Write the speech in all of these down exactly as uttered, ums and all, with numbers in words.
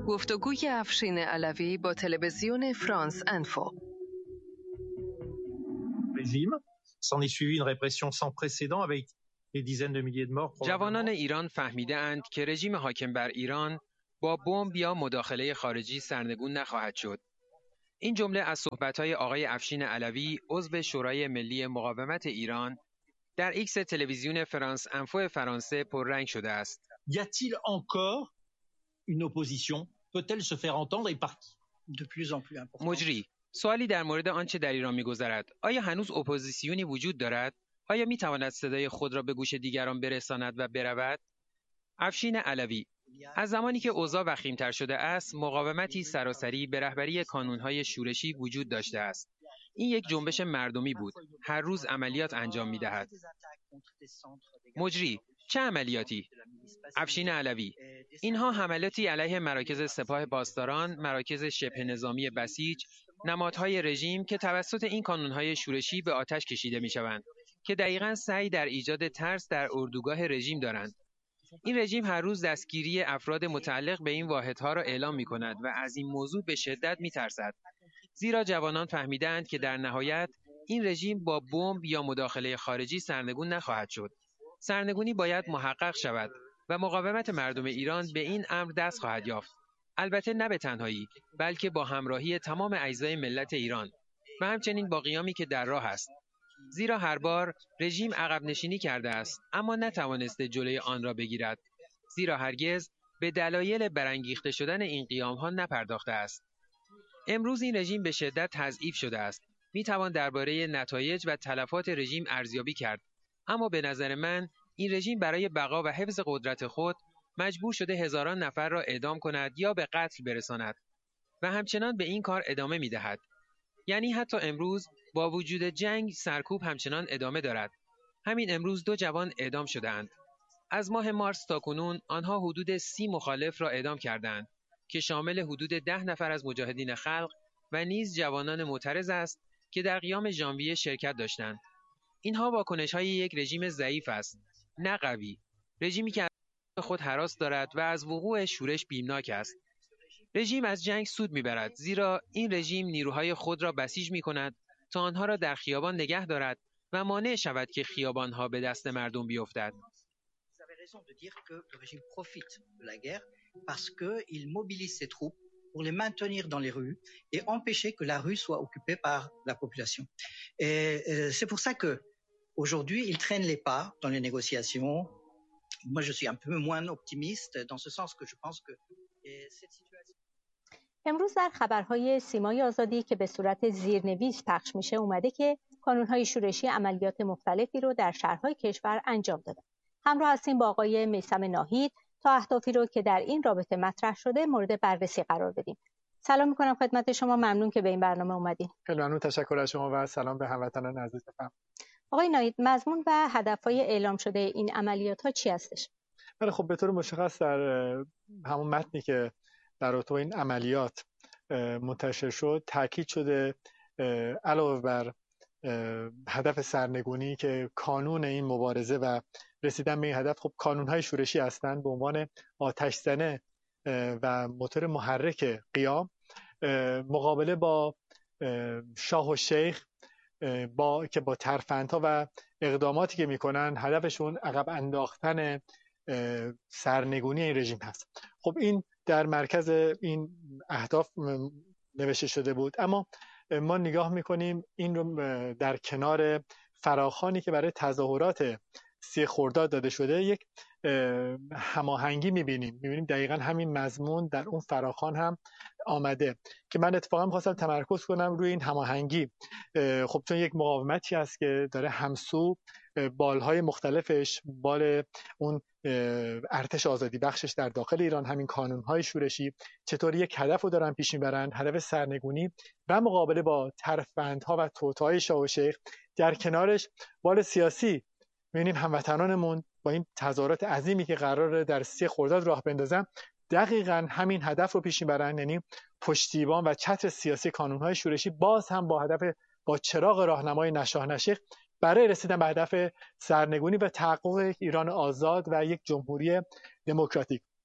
گفتگوی افشین علوی با تلویزیون فرانس انفو. régime. S'en est suivi une répression sans précédent avec des dizaines de milliers de morts. جوانان ایران فهمیده اند که رژیم حاکم بر ایران با بمب یا مداخله خارجی سرنگون نخواهد شد. این جمله از صحبت‌های آقای افشین علوی، عضو شورای ملی مقاومت ایران، در ایکس تلویزیون فرانس انفو فرانسه پررنگ شده است. Y a-t-il encore une opposition? Peut-elle se faire entendre et par qui? De plus en plus important. مجری: سوالی در مورد آنچه در ایران می‌گذرد. آیا هنوز اپوزیسیونی وجود دارد؟ آیا می‌تواند صدای خود را به گوش دیگران برساند و برود؟ افشین علوی: از زمانی که اوضاع وخیم‌تر شده است، مقاومتی سراسری به رهبری کانون‌های شورشی وجود داشته است. این یک جنبش مردمی بود. هر روز عملیات انجام می‌دهد. مجری: چه عملیاتی؟ افشین علوی: اینها حملاتی علیه مراکز سپاه پاسداران، مراکز شبه نظامی بسیج، نمادهای رژیم که توسط این کانون‌های شورشی به آتش کشیده می‌شوند که دقیقاً سعی در ایجاد ترس در اردوگاه رژیم دارند. این رژیم هر روز دستگیری افراد متعلق به این واحدها را اعلام می‌کند و از این موضوع به شدت می‌ترسد. زیرا جوانان فهمیدند که در نهایت این رژیم با بمب یا مداخله خارجی سرنگون نخواهد شد. سرنگونی باید محقق شود و مقاومت مردم ایران به این امر دست خواهد یافت. البته نه به تنهایی، بلکه با همراهی تمام اجزای ملت ایران و همچنین با قیامی که در راه است. زیرا هر بار رژیم عقب نشینی کرده است، اما نتوانسته جلوی آن را بگیرد. زیرا هرگز به دلایل برانگیخته شدن این قیام‌ها نپرداخته است. امروز این رژیم به شدت تضعیف شده است. میتوان درباره نتایج و تلفات رژیم ارزیابی کرد، اما به نظر من این رژیم برای بقا و حفظ قدرت خود مجبور شده هزاران نفر را اعدام کند یا به قتل برساند و همچنان به این کار ادامه میدهد. یعنی حتی امروز با وجود جنگ سرکوب همچنان ادامه دارد. همین امروز دو جوان اعدام شده‌اند. از ماه مارس تا کنون آنها حدود سی مخالف را اعدام کردند که شامل حدود ده نفر از مجاهدین خلق و نیز جوانان معترض است که در قیام ژانویه شرکت داشتند. اینها واکنش‌های یک رژیم ضعیف است، نه قوی. رژیمی که از خود هراس دارد و از وقوع شورش بیمناک است. رژیم از جنگ سود می‌برد، زیرا این رژیم نیروهای خود را بسیج می‌کند تا آنها را در خیابان نگه دارد و مانع شود که خیابان‌ها به دست مردم بیفتد. Vous avez raison de dire que le régime profite de la guerre parce qu'il mobilise ses troupes pour les maintenir dans les rues et empêcher que la rue soit occupée par la population. Et c'est pour ça que aujourd'hui, il traîne les pas dans les négociations. Moi, je suis un peu moins optimiste dans ce sens que je pense que cette situation. امروز در خبرهای سیمای آزادی که به صورت زیرنویس پخش میشه اومده که کانون‌های شورشی عملیات مختلفی رو در شهرهای کشور انجام دادن. همراه هستیم با آقای میثم ناهید تا اهدافی رو که در این رابطه مطرح شده مورد بررسی قرار بدیم. سلام میکنم خدمت شما، ممنون که به این برنامه اومدین. خیلی ممنون، تشکر از شما و سلام به هموطنان عزیزم. آقای ناهید، مضمون و هدفهای اعلام شده این عملیات‌ها چی هستش؟ بله خب به طور مشخص در همون متنی که در رابطه با این عملیات منتشر شد تاکید شده علاوه بر هدف سرنگونی که کانون این مبارزه و رسیدن به این هدف خب کانون‌های شورشی هستند به عنوان آتش‌زنه و موتور محرک قیام مقابله با شاه و شیخ با که با ترفندها و اقداماتی که میکنن هدفشون عقب انداختن سرنگونی این رژیم هست. خب این در مرکز این اهداف نوشته شده بود، اما ما نگاه میکنیم این رو در کنار فراخوانی که برای تظاهرات سی خرداد داده شده یک هماهنگی میبینیم میبینیم دقیقا همین مضمون در اون فراخوان هم آمده که من اتفاقا می‌خواستم تمرکز کنم روی این هماهنگی. خب چون یک مقاومتی هست که داره همسو بالهای مختلفش، بال اون ارتش آزادی بخشش در داخل ایران، همین کانون‌های شورشی چطور یک هدف رو دارن پیش میبرن، هدف سرنگونی و مقابله با ترفندها و توطئه‌های شاه و شیخ. در کنارش بال سیاسی می‌بینیم هموطنانمون با این تظاهرات عظیمی که قراره در سی خرداد راه بندازن دقیقاً همین هدف رو پیش میبرن، یعنی پشتیبان و چتر سیاسی کانون‌های شورشی، باز هم با هدف با چراغ راهنمای نشاه نشیخ برای رسیدن به هدف سرنگونی و تحقق ایران آزاد و یک جمهوری دموکراتیک.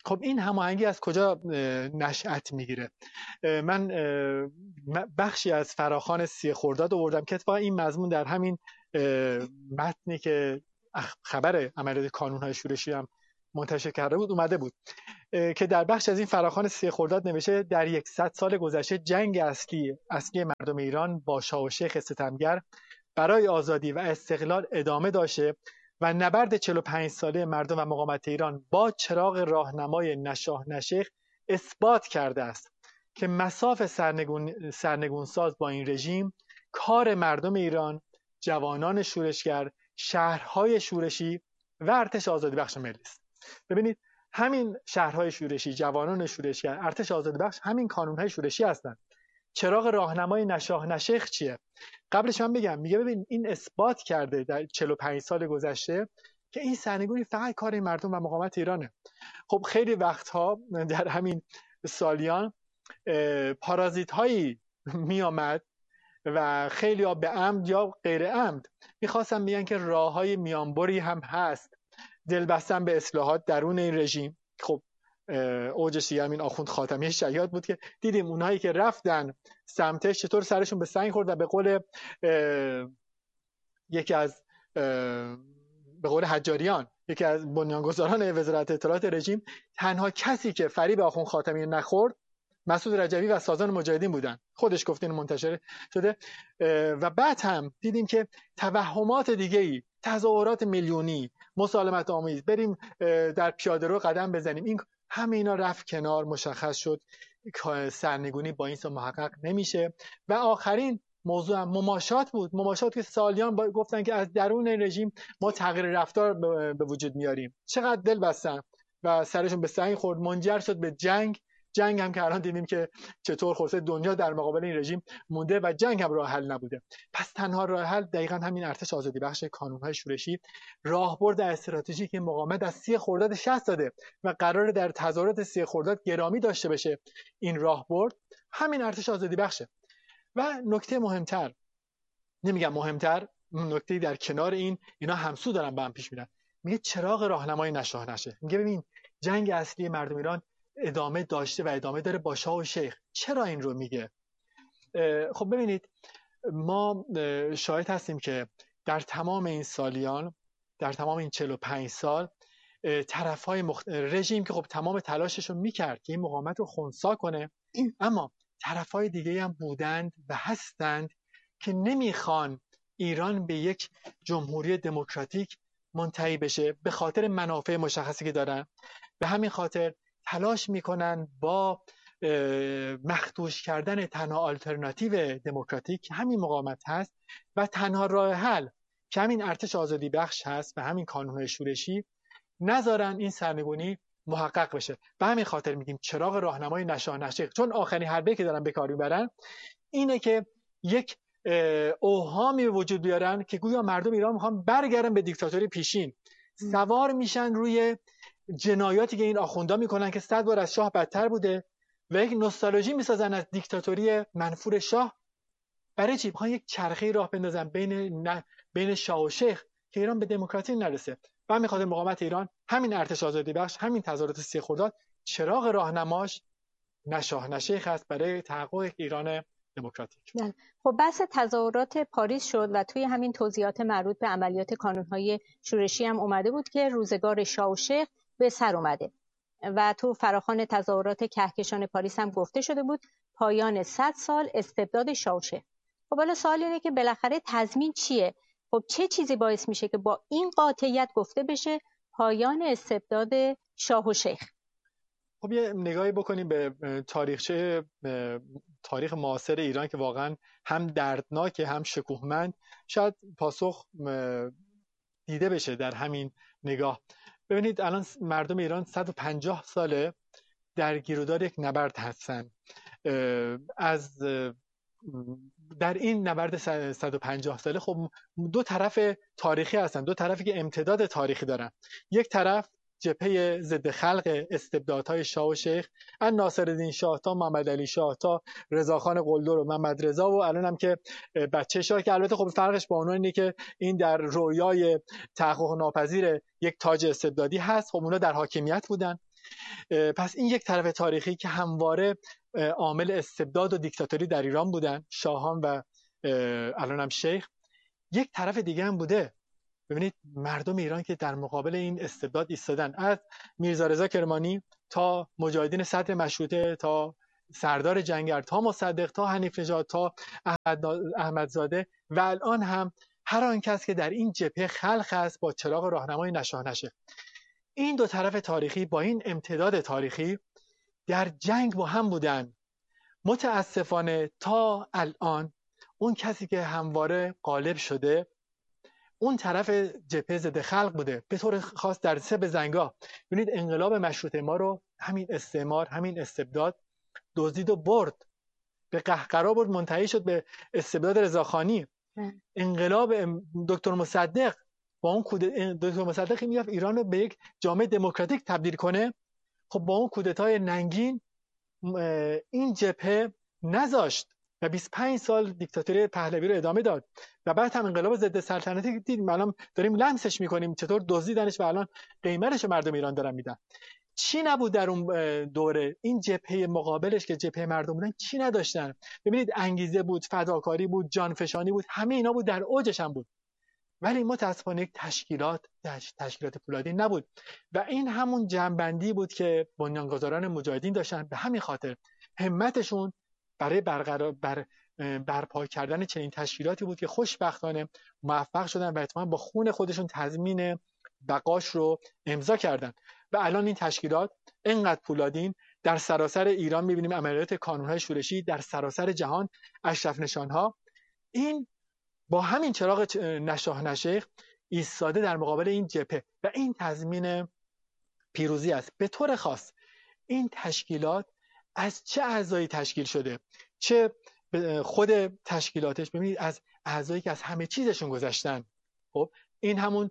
خب این هماهنگی از کجا نشأت میگیره؟ من بخشی از فراخوان سی خرداد آوردم که اتفاقا این مضمون در همین متنی که خبر عملیات کانون‌های شورشی هم منتشر کرده بود اومده بود که در بخش از این فراخوان سی خرداد نوشته در صد سال گذشته جنگ اصلی اصلی مردم ایران با شاه و شیخ ستمگر برای آزادی و استقلال ادامه داشته و نبرد چهل و پنج ساله مردم و مقاومت ایران با چراغ راهنمای نشاه نشیخ اثبات کرده است که مصاف سرنگون سرنگونساز با این رژیم کار مردم ایران، جوانان شورشگر، شهرهای شورشی و ارتش آزادی بخش ملی است. ببینید همین شهرهای شورشی، جوانان شورشگر، ارتش آزادی بخش همین کانونهای شورشی هستند. چراغ راهنمای نشاه نشیخ چیه؟ قبلش من بگم، میگه ببین این اثبات کرده در چهل و پنج سال گذشته که این سرنگونی فقط کار مردم و مقاومت ایرانه. خب خیلی وقتها در همین سالیان پارازیت هایی می آمد و خیلی ها به عمد یا غیر عمد میخواستن میگن که راه های میانبری هم هست دلبستن به اصلاحات درون این رژیم. خب اوجش دیگه همین آخوند خاتمی شیاد بود که دیدیم اونهایی که رفتن سمتش چطور سرشون به سنگ خورد و به قول یکی از به قول حجاریان، یکی از بنیانگذاران وزارت اطلاعات رژیم، تنها کسی که فریب آخوند خاتمی نخورد مسعود رجوی و سازان مجاهدین بودن. خودش گفته این منتشر شده. و بعد هم دیدیم که توهمات دیگه‌ای، تظاهرات میلیونی، مسالمت آمیز، بریم در پیاده‌رو قدم بزنیم، این همه اینا رفت کنار. مشخص شد سرنگونی با این سو محقق نمیشه. و آخرین موضوع هم مماشات بود. مماشات که سالیان گفتن که از درون رژیم ما تغییر رفتار به وجود میاریم. چقدر دل بستن و سرشون به سنگ خورد، منجر شد به جنگ. جنگ هم که الان دیدیم که چطور خلاصه دنیا در مقابل این رژیم مونده و جنگ هم راه حل نبوده. پس تنها راه حل دقیقاً همین ارتش آزادی بخش کانون‌های شورشی، راهبرد استراتژیک مقاومت از سی خرداد شصت داده و قراره در تظاهرات سی خرداد گرامی داشته بشه. این راهبرد همین ارتش آزادی بخشه. و نکته مهمتر، نمیگم مهمتر، نکته در کنار این، اینا همسو دارن با هم پیش میرن. میگه چراغ راهنمای نشاه نشه. میگه ببین جنگ اصلی مردم ایران ادامه داشته و ادامه داره با شاه و شیخ. چرا این رو میگه؟ خب ببینید ما شاهد هستیم که در تمام این سالیان، در تمام این چهل و پنج سال، طرف‌های مخت... رژیم که خب تمام تلاشش رو میکرد که این مقاومت رو خنثی کنه، اما طرف‌های دیگه هم بودند و هستند که نمیخوان ایران به یک جمهوری دموکراتیک منتهی بشه به خاطر منافع مشخصی که دارن. به همین خاطر تلاش میکنن با مخدوش کردن تنها آلترناتیو دموکراتیک همین مقاومت هست و تنها راه حل که همین ارتش آزادی بخش هست و همین کانون‌های شورشی، نذارن این سرنگونی محقق بشه. به همین خاطر میگیم چراغ راهنمای نشاه نشیخ، چون آخرین حربه که دارن به کار میبرن اینه که یک اوهامی به وجود بیارن که گویا مردم ایران میخوان برگردن به دیکتاتوری پیشین، سوار میشن روی جنایاتی که این آخوندا میکنن که صد بار از شاه بدتر بوده و یک نوستالژی میسازن از دیکتاتوری منفور شاه. برای چی؟ میخوان یک چرخه راه بندازن بین ن... بین شاه و شیخ که ایران به دموکراسی نرسه. و همین خاطر مقاومت ایران، همین ارتش آزادی بخش، همین تظاهرات سی خرداد، چراغ راهنماش نشاه نشیخ است برای تحقق ایران دموکراتیک. خب بحث تظاهرات پاریس شد و توی همین توضیحات مربوط به عملیات کانون‌های شورشی هم اومده بود که روزگار شاه و شیخ به سر اومده و تو فراخوان تظاهرات کهکشان پاریس هم گفته شده بود پایان صد سال استبداد شاه و شیخ. خب حالا سوال اینه که بالاخره تضمین چیه؟ خب چه چیزی باعث میشه که با این قاطعیت گفته بشه پایان استبداد شاه و شیخ؟ خب یه نگاهی بکنیم به تاریخچه تاریخ معاصر ایران که واقعا هم دردناکه هم شکوهمند. شاید پاسخ دیده بشه در همین نگاه. ببینید الان مردم ایران صد و پنجاه ساله در گیرودار یک نبرد هستن. از در این نبرد صد و پنجاه ساله خب دو طرف تاریخی هستن، دو طرفی که امتداد تاریخی دارن. یک طرف جبهه ضد خلق استبدادهای شاه و شیخ، از ناصرالدین شاه تا محمد علی شاه تا رضاخان قلدر و محمد رضا و الان هم که بچه شاه، که البته خب فرقش با اونها اینه که این در رویای تحقق ناپذیر یک تاج استبدادی هست. خب اونا در حاکمیت بودن. پس این یک طرف تاریخی که همواره عامل استبداد و دیکتاتوری در ایران بودن، شاهان و الان هم شیخ. یک طرف دیگه هم بوده، ببینید مردم ایران که در مقابل این استبداد ایستادن، از میرزا رضا کرمانی تا مجاهدین صدر مشروطه، تا سردار جنگر، تا مصدق، تا حنیف نژاد، تا احمدزاده و الان هم هر آن کس که در این جبهه خلق است با چراغ راهنمای نشاه نشه. این دو طرف تاریخی با این امتداد تاریخی در جنگ با هم بودن. متاسفانه تا الان اون کسی که همواره غالب شده اون طرف جبهه ضد خلق بوده، به طور خاص در سه بزنگاه. ببینید انقلاب مشروطه ما رو همین استعمار، همین استبداد دزدید و برد، به قهقرا برد، منتهی شد به استبداد رضاخانی. انقلاب دکتر مصدق با اون کودتا، دکتر مصدق میرفت ایران رو به یک جامعه دموکراتیک تبدیل کنه، خب با اون کودتای ننگین این جبهه نذاشت و بیست و پنج سال دیکتاتوری پهلوی رو ادامه داد و بعد هم انقلاب ضد سلطنتی دیدیم، الان داریم لمسش میکنیم چطور دزدیدنش و الان قیمتش مردم ایران دارن میدن. چی نبود در اون دوره؟ این جبهه مقابلش که جبهه مردم بودن چی نداشتن؟ ببینید انگیزه بود، فداکاری بود، جانفشانی بود، همه اینا بود، در اوجش هم بود. ولی متاسفانه یک تشکیلات تشکیلات پولادی نبود و این همون جنبندی بود که بنیانگذاران مجاهدین داشتن. به همین خاطر همتشون برای برقرار بر برپا کردن چنین تشکیلاتی بود که خوشبختانه موفق شدن و اتفاقا با خون خودشون تضمین بقاش رو امضا کردن و الان این تشکیلات اینقدر پولادین در سراسر ایران می‌بینیم، عملیات کانون‌های شورشی در سراسر جهان، اشرف نشان‌ها، این با همین چراغ نشاه نشیخ ایستاده در مقابل این جبهه و این تضمین پیروزی است. به طور خاص این تشکیلات از چه اعضایی تشکیل شده؟ چه خود تشکیلاتش، ببینید از اعضایی که از همه چیزشون گذشتن. خب این همون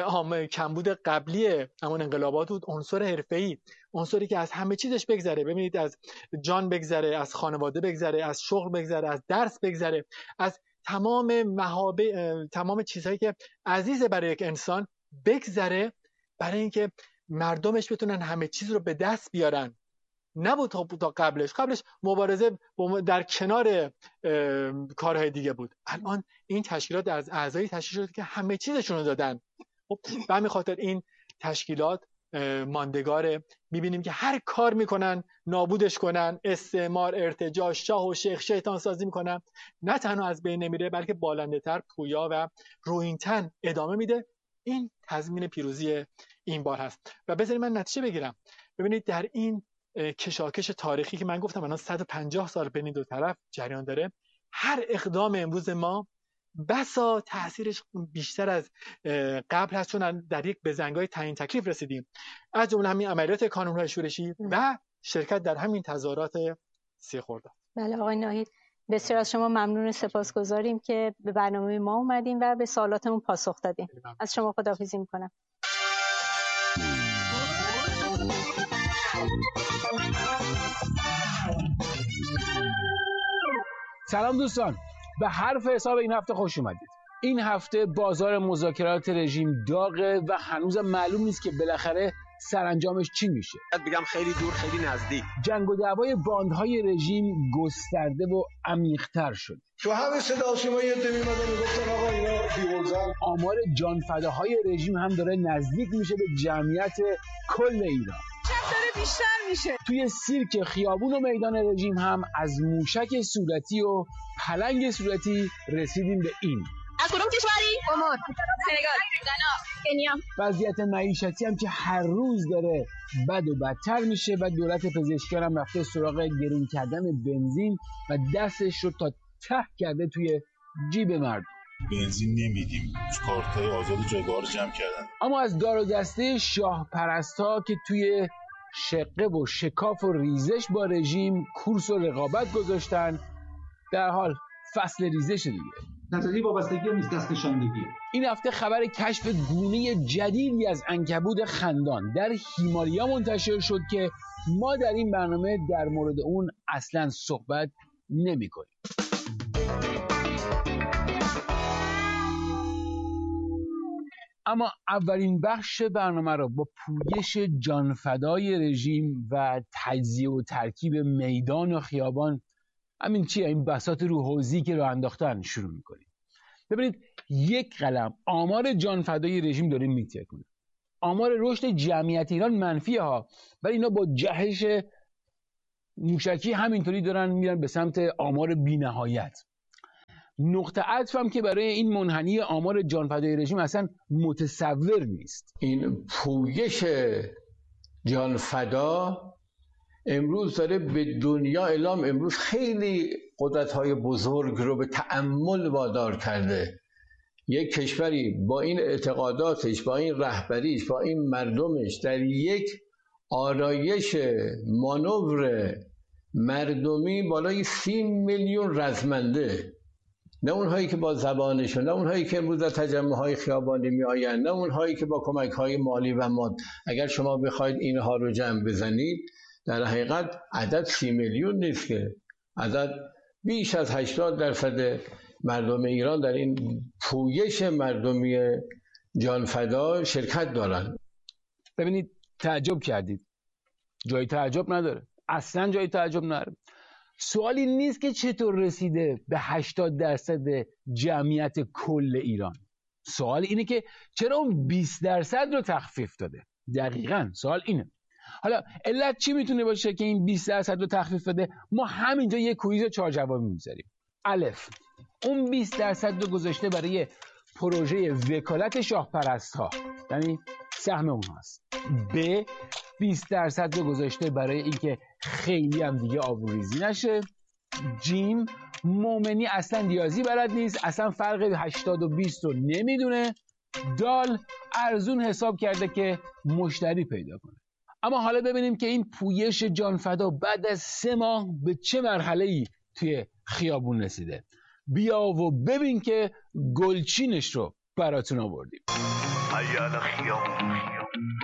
کمبود قبلی همون انقلابات بود، عنصر حرفه‌ای، عنصری که از همه چیزش بگذره. ببینید از جان بگذره، از خانواده بگذره، از شغل بگذره، از درس بگذره، از تمام محابه، تمام چیزهایی که عزیزه برای یک انسان بگذره، برای اینکه مردمش بتونن همه چیز رو به دست بیارن. نبود تا قبلش قبلش مبارزه در کنار کارهای دیگه بود. الان این تشکیلات از اعضایی تشکیل شده که همه چیزشون رو دادن. خب به همین خاطر این تشکیلات ماندگاره. میبینیم که هر کار میکنن نابودش کنن، استعمار، ارتجاع، شاه و شیخ شیطان سازی میکنن. نه تنها از بین نمیره بلکه بالنده تر، پویا و رویینتن ادامه میده. این تضمین پیروزی این بار هست. و بذارید من نتیجه بگیرم. ببینید در این کشاکش تاریخی که من گفتم الان صد و پنجاه سال بین دو طرف جریان داره، هر اقدام امروز ما بسا تأثیرش بیشتر از قبل هست، چون در یک بزنگای تعیین تکلیف رسیدیم، از جمله همین عملیات کانون‌های شورشی و شرکت در همین تظاهرات سی خرداد. بله آقای ناهید، بسیار از شما ممنون و سپاسگزاریم که به برنامه ما اومدیم و به سوالاتمون پاسخ دادیم. از شما خداحافظی میکنم. سلام دوستان، به حرف حساب این هفته خوش اومدید. این هفته بازار مذاکرات رژیم داغه و هنوز معلوم نیست که بالاخره سرانجامش چی میشه. بگم خیلی دور خیلی نزدیک. جنگ و دعوای باندهای رژیم گسترده و عمیق‌تر شد. تو همین صدا سیما یه عده میمدن میگفتن آقا اینا بی‌وزن. آمار جانفداهای رژیم هم داره نزدیک میشه به جمعیت کل ایران. چند داره بیشتر میشه. توی سیرک خیابون و میدان رژیم هم از موشک صورتی و پلنگ صورتی رسیدیم به این. از کدوم کشوری؟ عمان، سنگال، غنا، کنیا. وضعیت معیشتی هم که هر روز داره بد و بدتر میشه و دولت پزشکیان هم رفته سراغ گرون کردن بنزین و دستش رو تا ته کرده توی جیب مردم. بنزین نمیدیم، کارتای آزاد جایگاه رو جمع کردن. اما از دار و دسته شاه پرستا که توی شقه و شکاف و ریزش با رژیم کورس و رقابت گذاشتن، در حال فصل ریزش دیگه. نتیجه وابستگی نیست، دست نشاندگی. این هفته خبر کشف گونه جدیدی از عنکبوت خندان در هیمالیا منتشر شد که ما در این برنامه در مورد اون اصلاً صحبت نمی‌کنیم. اما اولین بخش برنامه را با پویش جانفدای رژیم و تجزیه و ترکیب میدان و خیابان، همین چیه این بساط رو حوضی که راه انداختن، شروع میکنیم. ببینید یک قلم آمار جانفدای رژیم داره میترکونه. آمار رشد جمعیت ایران منفیه ها، ولی اینا با جهش موشکی همینطوری دارن میرن به سمت آمار بی‌نهایت. نقطه عطف هم که برای این منحنی آمار جانفدای رژیم اصلا متصور نیست. این پویش جانفدا امروز داره به دنیا اعلام، امروز خیلی قدرت‌های بزرگ رو به تأمل وادار کرده. یک کشوری با این اعتقاداتش، با این رهبریش، با این مردمش در یک آرایش مانور مردمی بالای سی میلیون رزمنده، نه اونهایی که با زبانشون، نه اونهایی که امروز در تجمع‌های خیابانی میآیند، نه اونهایی که با کمک‌های مالی و ماد. اگر شما بخواید اینها رو جمع بزنید، در حقیقت عدد سی میلیون نیست که عدد بیش از هشتاد درصد مردم ایران در این پویش مردمی جانفدا شرکت دارند. ببینید تعجب کردید، جای تعجب نداره، اصلا جای تعجب نداره. سوالی نیست که چطور رسیده به هشتاد درصد جمعیت کل ایران. سوال اینه که چرا اون بیست درصد رو تخفیف داده. دقیقاً سوال اینه. حالا علت چی میتونه باشه که این بیست درصد رو تخفیف بده؟ ما همینجا یک کویز چهار جوابی میذاریم. الف، اون بیست درصد رو گذاشته برای پروژه وکالت شاه پرست ها، یعنی سهم اونهاست. ب، بیست درصد رو گذاشته برای اینکه خیلی هم دیگه آبروریزی نشه. جیم، مومنی اصلا ریاضی بلد نیست، اصلا فرق هشتاد و بیست رو نمیدونه. دال، ارزون حساب کرده که مشتری پیدا کنه. اما حالا ببینیم که این پویش جانفدا بعد از سه ماه به چه مرحله‌ای توی خیابون رسیده. بیا و ببین که گلچینش رو براتون آوردیم. ایال خیابون